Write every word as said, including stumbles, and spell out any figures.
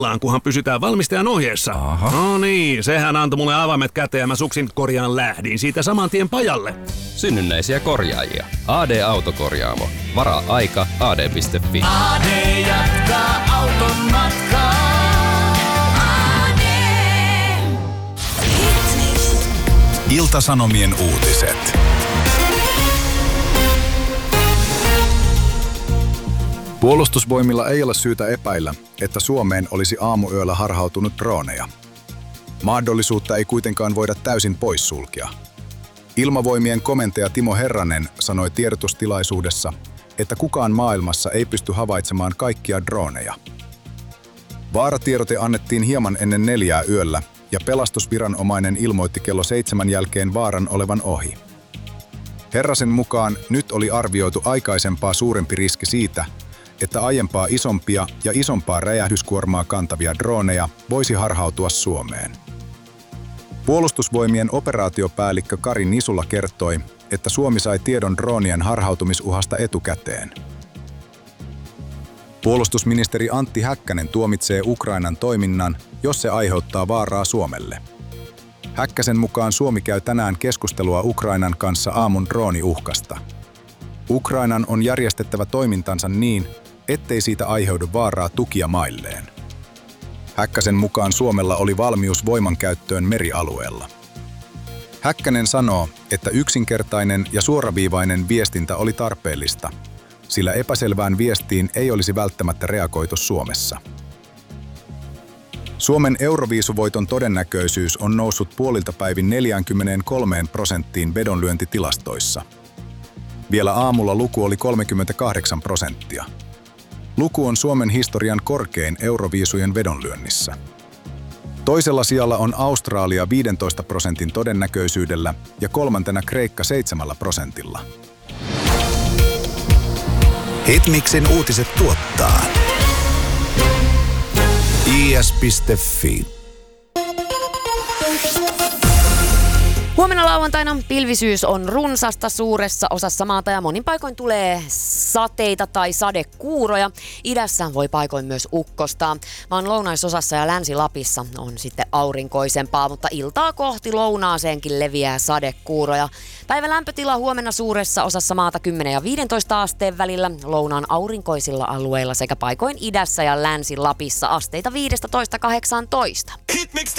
kunhan pysytään valmistajan ohjeessa. Aha. No niin, sehän antoi mulle avaimet käteen ja mä suksin korjaan lähdin siitä saman tien pajalle. Synnynnäisiä korjaajia. A D-autokorjaamo. Varaa aika A D piste fi. A D jatkaa auton matkaa. A D. Ilta-Sanomien uutiset. Puolustusvoimilla ei ole syytä epäillä, että Suomeen olisi aamuyöllä harhautunut droneja. Mahdollisuutta ei kuitenkaan voida täysin poissulkea. Ilmavoimien komentaja Timo Herranen sanoi tiedotustilaisuudessa, että kukaan maailmassa ei pysty havaitsemaan kaikkia droneja. Vaaratiedote annettiin hieman ennen neljää yöllä ja pelastusviranomainen ilmoitti kello seitsemän jälkeen vaaran olevan ohi. Herrasen mukaan nyt oli arvioitu aikaisempaa suurempi riski siitä, että aiempaa isompia ja isompaa räjähdyskuormaa kantavia droneja voisi harhautua Suomeen. Puolustusvoimien operaatiopäällikkö Kari Nisula kertoi, että Suomi sai tiedon droonien harhautumisuhasta etukäteen. Puolustusministeri Antti Häkkänen tuomitsee Ukrainan toiminnan, jos se aiheuttaa vaaraa Suomelle. Häkkäsen mukaan Suomi käy tänään keskustelua Ukrainan kanssa aamun drooniuhkasta. Ukrainan on järjestettävä toimintansa niin, ettei siitä aiheudu vaaraa tukijamailleen. Häkkäsen mukaan Suomella oli valmius voimankäyttöön merialueella. Häkkänen sanoo, että yksinkertainen ja suoraviivainen viestintä oli tarpeellista, sillä epäselvään viestiin ei olisi välttämättä reagoitu Suomessa. Suomen Euroviisuvoiton todennäköisyys on noussut puolilta päivin neljäänkymmeneenkolmeen prosenttiin vedonlyöntitilastoissa. Vielä aamulla luku oli kolmekymmentäkahdeksan prosenttia. Luku on Suomen historian korkein Euroviisujen vedonlyönnissä. Toisella sijalla on Australia viidentoista prosentin todennäköisyydellä ja kolmantena Kreikka seitsemällä prosentilla. Hitmixin uutiset tuottaa I S piste fi. Huomenna lauantaina pilvisyys on runsasta suuressa osassa maata ja monin paikoin tulee sateita tai sadekuuroja. Idässä voi paikoin myös ukkostaa. Maan lounaisosassa ja Länsi-Lapissa on sitten aurinkoisempaa, mutta iltaa kohti lounaaseenkin leviää sadekuuroja. Päivän lämpötila huomenna suuressa osassa maata kymmenen ja viisitoista asteen välillä, lounaan aurinkoisilla alueilla sekä paikoin idässä ja Länsi-Lapissa asteita viisitoista kahdeksantoista. Hitmix